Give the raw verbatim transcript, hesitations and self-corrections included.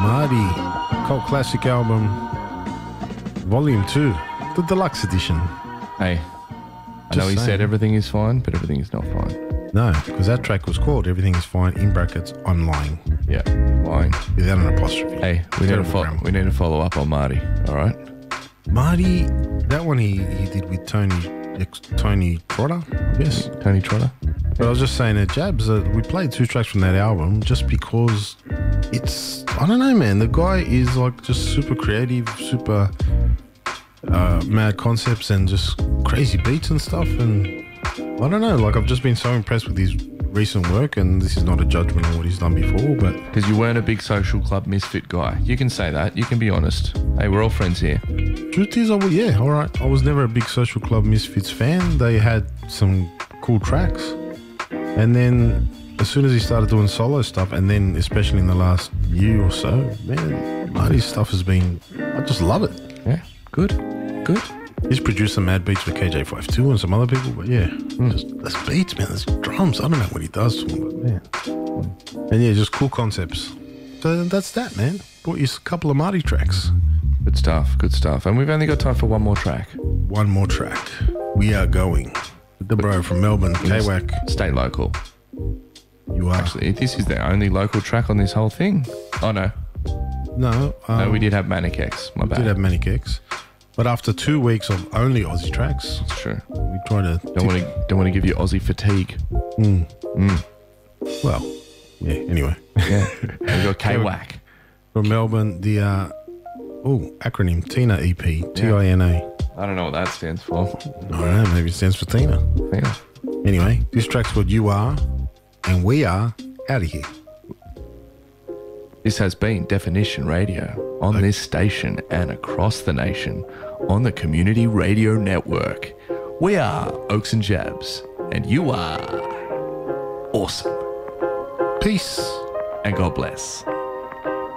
Marty, cult classic album, volume two, the deluxe edition. Hey, I Just know he saying. said everything is fine, but everything is not fine. No, because that track was called Everything Is Fine, in brackets, I'm lying, Yeah, lying. without an apostrophe. Hey, we need, to Terrible fo- grammar. we need to follow up on Marty, all right? Marty, that one he, he did with Tony ex- Tony Trotter, yes. Tony Trotter? But I was just saying at Jabs, uh, we played two tracks from that album just because it's, I don't know, man. The guy is like just super creative, super uh, mad concepts and just crazy beats and stuff. And I don't know, like I've just been so impressed with his recent work, and this is not a judgment on what he's done before, but Because you weren't a big social club misfit guy. You can say that. You can be honest. Hey, we're all friends here. truth is, I was, yeah, all right. I was never a big Social Club Misfits fan. They had some cool tracks. And then as soon as he started doing solo stuff, and then especially in the last year or so, man, Marty's stuff has been, I just love it. Yeah, good, good. He's produced some mad beats for K J fifty-two and some other people, but yeah, just there's beats, man, there's drums. I don't know what he does to them, but yeah. And yeah, just cool concepts. So that's that, man. Brought you a couple of Marty tracks. Good stuff, good stuff. And we've only got time for one more track. One more track. We are going. The bro from Melbourne, K-Wack. Stay local. You are. Actually, this is the only local track on this whole thing. Oh, no. No, um, No, we did have Manic X. My we bad. did have Manic X. But after two weeks of only Aussie tracks, It's true. we try to... Don't want to don't want to give you Aussie fatigue. Well, yeah, anyway. Yeah. We got K-Wack. From Melbourne, the... Uh, oh, acronym, Tina E P, T I N A. I don't know what that stands for. I don't know, maybe it stands for Tina. Yeah. Anyway, this track's called You Are, and we are out of here. This has been Definition Radio on this station and across the nation on the Community Radio Network. We are Oaks and Jabs, and you are awesome. Peace. And God bless.